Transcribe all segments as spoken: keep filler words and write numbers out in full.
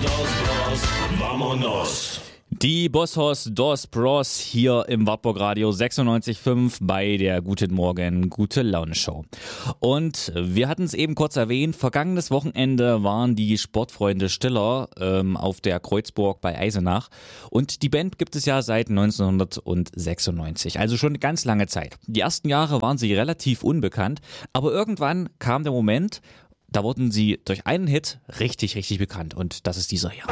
dos Bros, vamonos. Die Bosshorst Dos Bros hier im Wartburg Radio sechsundneunzig Komma fünf bei der Guten Morgen, Gute Laune Show. Und wir hatten es eben kurz erwähnt, vergangenes Wochenende waren die Sportfreunde Stiller ähm, auf der Kreuzburg bei Eisenach. Und die Band gibt es ja seit neunzehnhundertsechsundneunzig, also schon eine ganz lange Zeit. Die ersten Jahre waren sie relativ unbekannt, aber irgendwann kam der Moment, da wurden sie durch einen Hit richtig, richtig bekannt. Und das ist dieser hier.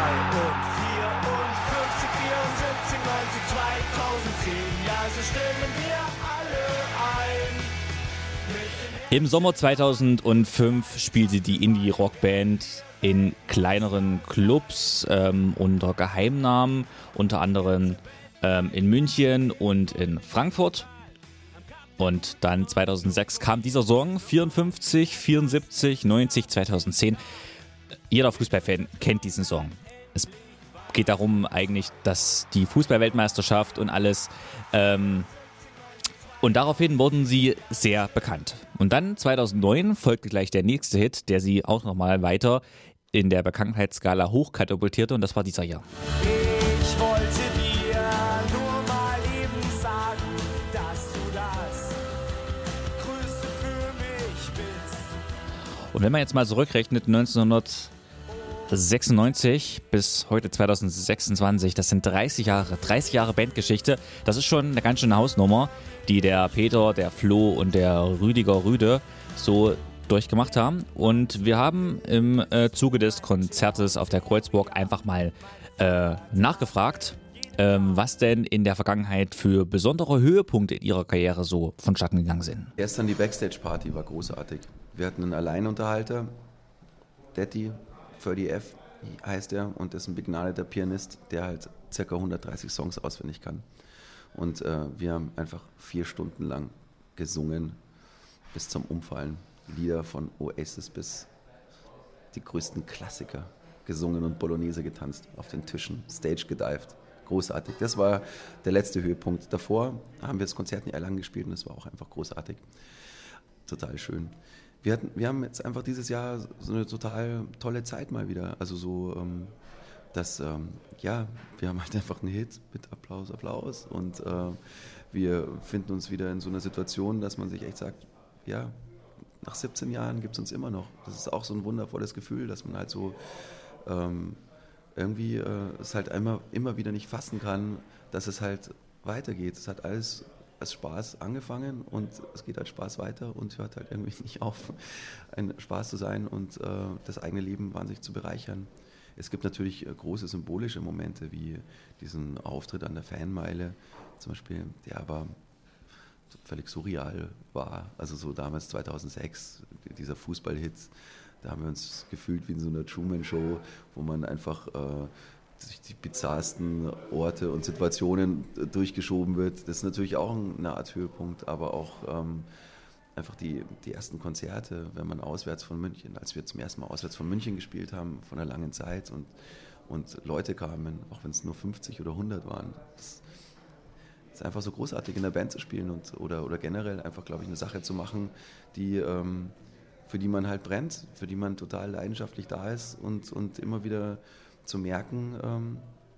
Im Sommer zweitausendfünf spielte die Indie-Rock-Band in kleineren Clubs ähm, unter Geheimnamen, unter anderem ähm, in München und in Frankfurt. Und dann zweitausendsechs kam dieser Song, vierundfünfzig, vierundsiebzig, neunzig, zweitausendzehn. Jeder Fußballfan kennt diesen Song. Es geht darum eigentlich, dass die Fußballweltmeisterschaft und alles... Ähm, Und daraufhin wurden sie sehr bekannt. Und dann zweitausendneun folgte gleich der nächste Hit, der sie auch nochmal weiter in der Bekanntheitsskala hochkatapultierte, und das war dieser hier. Ich wollte dir nur mal eben sagen, dass du das Größte für mich bist. Und wenn man jetzt mal zurückrechnet, neunzehnhundertsechsundneunzig bis heute zweitausendsechsundzwanzig, das sind dreißig Jahre, dreißig Jahre Bandgeschichte. Das ist schon eine ganz schöne Hausnummer, die der Peter, der Flo und der Rüdiger Rüde so durchgemacht haben. Und wir haben im äh, Zuge des Konzertes auf der Kreuzburg einfach mal äh, nachgefragt, ähm, was denn in der Vergangenheit für besondere Höhepunkte in ihrer Karriere so vonstatten gegangen sind. Gestern die Backstage-Party war großartig. Wir hatten einen Alleinunterhalter, Detti, Ferdy F. heißt er, und ist ein begnadeter Pianist, der halt ca. hundertdreißig Songs auswendig kann. Und äh, wir haben einfach vier Stunden lang gesungen, bis zum Umfallen. Lieder von Oasis bis die größten Klassiker gesungen und Bolognese getanzt, auf den Tischen, Stage gedived. Großartig. Das war der letzte Höhepunkt. Davor haben wir das Konzert in Erlangen gespielt und das war auch einfach großartig. Total schön. Wir, hatten, wir haben jetzt einfach dieses Jahr so eine total tolle Zeit mal wieder. Also so, ähm, dass, ähm, ja, wir haben halt einfach einen Hit mit Applaus, Applaus. Und äh, wir finden uns wieder in so einer Situation, dass man sich echt sagt, ja, nach siebzehn Jahren gibt es uns immer noch. Das ist auch so ein wundervolles Gefühl, dass man halt so ähm, irgendwie äh, es halt immer, immer wieder nicht fassen kann, dass es halt weitergeht. Es hat alles als Spaß angefangen und es geht als Spaß weiter und hört halt irgendwie nicht auf, ein Spaß zu sein und äh, das eigene Leben wahnsinnig zu bereichern. Es gibt natürlich äh, große symbolische Momente, wie diesen Auftritt an der Fanmeile zum Beispiel, der aber völlig surreal war. Also so damals zweitausendsechs, dieser Fußballhit, da haben wir uns gefühlt wie in so einer Truman-Show, wo man einfach äh, durch die bizarrsten Orte und Situationen durchgeschoben wird. Das ist natürlich auch eine Art Höhepunkt, aber auch ähm, einfach die, die ersten Konzerte, wenn man auswärts von München, als wir zum ersten Mal auswärts von München gespielt haben, von einer langen Zeit und, und Leute kamen, auch wenn es nur fünfzig oder hundert waren. Das ist einfach so großartig, in der Band zu spielen und, oder, oder generell einfach, glaube ich, eine Sache zu machen, die, ähm, für die man halt brennt, für die man total leidenschaftlich da ist und, und immer wieder zu merken, ähm,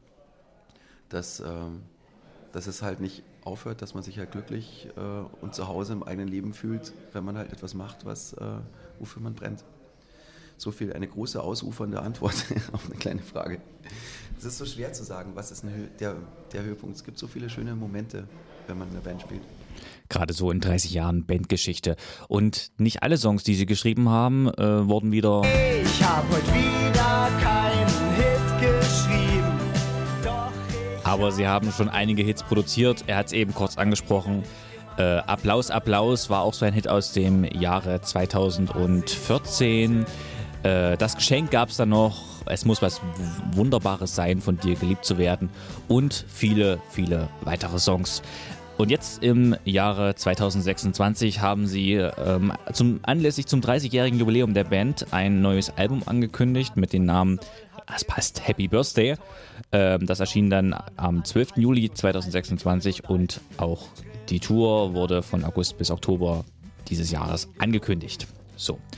dass, ähm, dass es halt nicht aufhört, dass man sich halt glücklich äh, und zu Hause im eigenen Leben fühlt, wenn man halt etwas macht, was, äh, wofür man brennt. So viel, eine große ausufernde Antwort auf eine kleine Frage. Es ist so schwer zu sagen, was ist ein, der, der Höhepunkt. Es gibt so viele schöne Momente, wenn man in der Band spielt. Gerade so in dreißig Jahren Bandgeschichte. Und nicht alle Songs, die sie geschrieben haben, äh, wurden wieder... Ich hab heute wieder keinen Hit geschrieben. Doch ich Aber sie haben schon einige Hits produziert. Er hat es eben kurz angesprochen. Äh, Applaus, Applaus war auch so ein Hit aus dem Jahre zweitausendvierzehn. Äh, das Geschenk gab es dann noch. Es muss was Wunderbares sein, von dir geliebt zu werden. Und viele, viele weitere Songs. Und jetzt im Jahre zweitausendsechsundzwanzig haben sie ähm, zum, anlässlich zum dreißigjährigen Jubiläum der Band ein neues Album angekündigt mit dem Namen, das passt, Happy Birthday. Ähm, das erschien dann am zwölften Juli zweitausendsechsundzwanzig und auch die Tour wurde von August bis Oktober dieses Jahres angekündigt. So.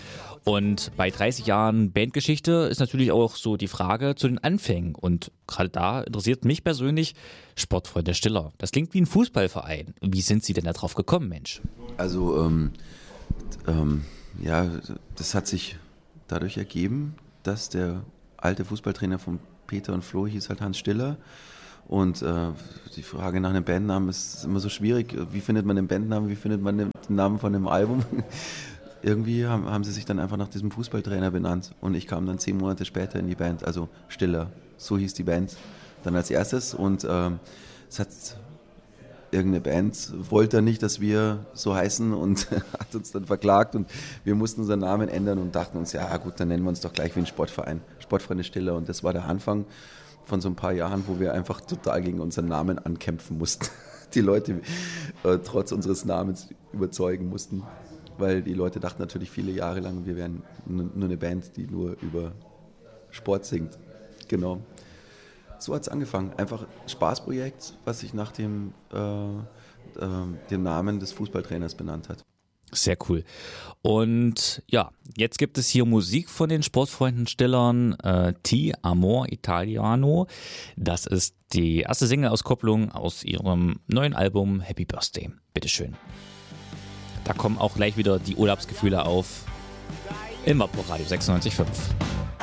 Und bei dreißig Jahren Bandgeschichte ist natürlich auch so die Frage zu den Anfängen. Und gerade da interessiert mich persönlich Sportfreunde Stiller. Das klingt wie ein Fußballverein. Wie sind Sie denn da drauf gekommen, Mensch? Also, ähm, ähm, ja, das hat sich dadurch ergeben, dass der alte Fußballtrainer von Peter und Flo hieß halt Hans Stiller. Und äh, die Frage nach einem Bandnamen ist immer so schwierig. Wie findet man den Bandnamen? Wie findet man den Namen von dem Album? Irgendwie haben, haben sie sich dann einfach nach diesem Fußballtrainer benannt. Und ich kam dann zehn Monate später in die Band, also Stiller. So hieß die Band dann als erstes. Und ähm, es hat irgendeine Band, wollte nicht, dass wir so heißen und hat uns dann verklagt. Und wir mussten unseren Namen ändern und dachten uns, ja gut, dann nennen wir uns doch gleich wie ein Sportverein. Sportfreunde Stiller. Und das war der Anfang von so ein paar Jahren, wo wir einfach total gegen unseren Namen ankämpfen mussten. Die Leute äh, trotz unseres Namens überzeugen mussten. Weil die Leute dachten natürlich viele Jahre lang, wir wären nur eine Band, die nur über Sport singt. Genau. So hat es angefangen. Einfach ein Spaßprojekt, was sich nach dem, äh, äh, dem Namen des Fußballtrainers benannt hat. Sehr cool. Und ja, jetzt gibt es hier Musik von den Sportfreunden Stillern, äh, Ti Amor Italiano. Das ist die erste Single-Auskopplung aus ihrem neuen Album Happy Birthday. Bitteschön. Da kommen auch gleich wieder die Urlaubsgefühle auf im Vaporradio sechsundneunzig Komma fünf.